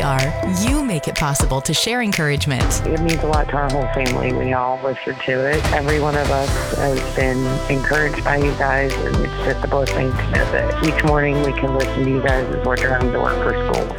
You make it possible to share encouragement. It means a lot to our whole family. We all listen to it. Every one of us has been encouraged by you guys, and it's just a blessing to know that each morning we can listen to you guys as we're driving to work for school.